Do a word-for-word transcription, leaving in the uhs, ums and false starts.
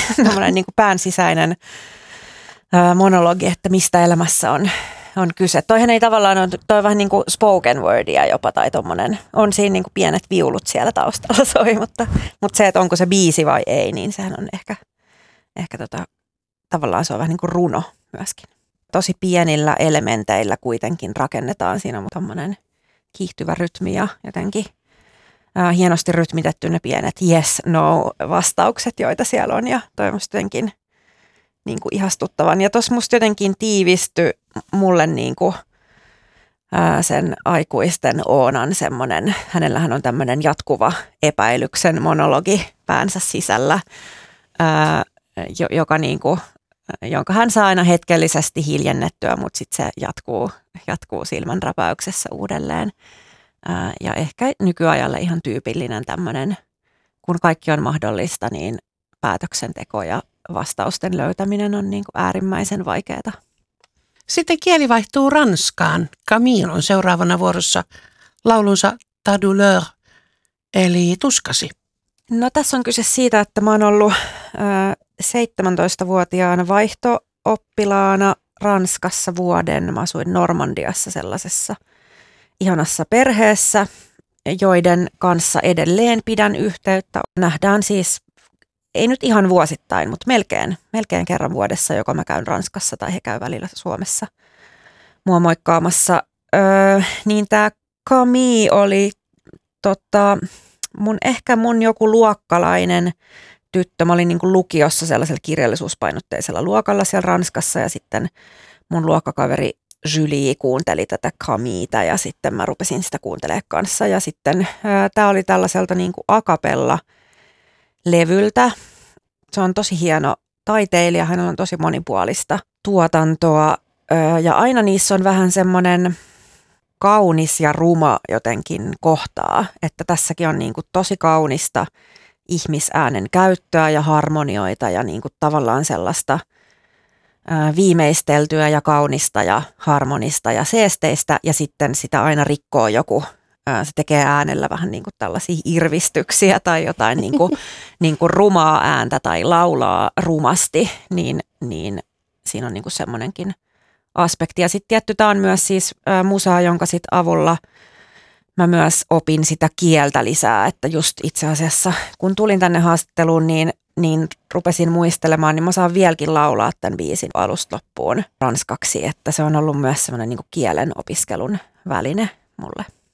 tämmöinen niin kuin pään sisäinen ää, monologi, että mistä elämässä on, on kyse. Toihan ei tavallaan ole, toi on vähän niin kuin spoken wordia jopa tai tommonen, on siinä niin kuin pienet viulut siellä taustalla soi, mutta, mutta se, että onko se biisi vai ei, niin sehän on ehkä, ehkä tota, tavallaan se on vähän niin kuin runo myöskin. Tosi pienillä elementeillä kuitenkin rakennetaan, siinä on tommonen kiihtyvä rytmi ja jotenkin ää, hienosti rytmitetty ne pienet yes, no vastaukset, joita siellä on ja toi musta jotenkin niin kuin ihastuttavan. Ja tuossa musta jotenkin tiivistyi mulle niin kuin, ää, sen aikuisten Oonan semmoinen, hänellähän on tämmöinen jatkuva epäilyksen monologi päänsä sisällä, ää, joka niin kuin, jonka hän saa aina hetkellisesti hiljennettyä, mutta sitten se jatkuu, jatkuu silmänräpäyksessä uudelleen. Ää, ja ehkä nykyajalle ihan tyypillinen tämmöinen, kun kaikki on mahdollista, niin päätöksenteko ja vastausten löytäminen on niin kuin äärimmäisen vaikeaa. Sitten kieli vaihtuu ranskaan. Camille on seuraavana vuorossa laulunsa Ta douleur, eli tuskasi. No tässä on kyse siitä, että mä oon ollut ää, seitsemäntoistavuotiaana vaihto-oppilaana Ranskassa vuoden. Mä asuin Normandiassa sellaisessa ihanassa perheessä, joiden kanssa edelleen pidän yhteyttä. Nähdään siis, ei nyt ihan vuosittain, mutta melkein, melkein kerran vuodessa, joko mä käyn Ranskassa tai he käy välillä Suomessa mua moikkaamassa. Öö, niin tää Camille oli tota, mun, ehkä mun joku luokkalainen tyttö. Mä olin niin kuin lukiossa sellaisella kirjallisuuspainotteisella luokalla siellä Ranskassa ja sitten mun luokkakaveri Julie kuunteli tätä Camilleta ja sitten mä rupesin sitä kuuntelemaan kanssa. Ja sitten tämä oli tällaiselta niin kuin a cappella levyltä. Se on tosi hieno taiteilija, hänellä on tosi monipuolista tuotantoa ö, ja aina niissä on vähän semmoinen kaunis ja ruma jotenkin kohtaa, että tässäkin on niin kuin tosi kaunista ihmisäänen käyttöä ja harmonioita ja niin kuin tavallaan sellaista ö, viimeisteltyä ja kaunista ja harmonista ja seesteistä ja sitten sitä aina rikkoo joku. Se tekee äänellä vähän niin kuin tällaisia irvistyksiä tai jotain niin kuin, niin kuin rumaa ääntä tai laulaa rumasti, niin, niin siinä on niin kuin semmoinenkin aspekti. Ja sitten tietty tämä on myös siis ä, musaa, jonka sit avulla mä myös opin sitä kieltä lisää, että just itse asiassa kun tulin tänne haastatteluun, niin, niin rupesin muistelemaan, niin mä saan vieläkin laulaa tämän biisin alusta loppuun ranskaksi, että se on ollut myös semmoinen niin kuin kielen opiskelun väline mulle.